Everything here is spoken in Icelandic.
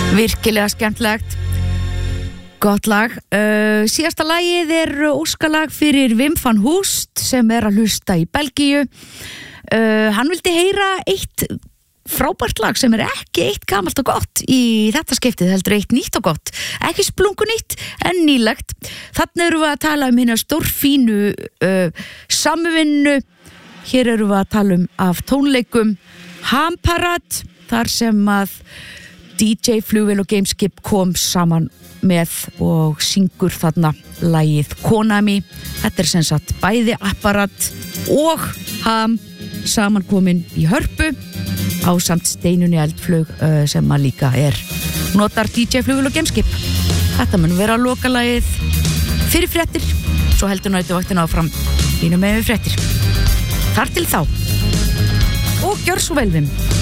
Virkilega skemmtilegt. Gott lag. Síðasta lagið óskalag fyrir Wim van Hoost sem að hlusta í Belgíu. Hann vildi heyra eitt frábært lag sem ekki eitt gamalt og gott í þetta skiptið, heldur eitt nýtt og gott. Ekki splunkunýtt en nýlegt. Þarna erum við að tala hina stórfínu samvinnu. Hér erum við að tala af tónleikum Hamparad, þar sem að DJ Flugvél og Gameskip kom saman með og syngur þarna lagið Konami. Þetta sem sagt bæði Apparat og Ham samankomin í Hörpu ásamt Steinunni Eldflug sem að líka notar DJ Flugvél og Gameskip. Þetta mun vera lokalagið fyrir fréttir, svo heldur næturvaktin áfram með fréttir. Þar til þá og gjör svo vel Vim.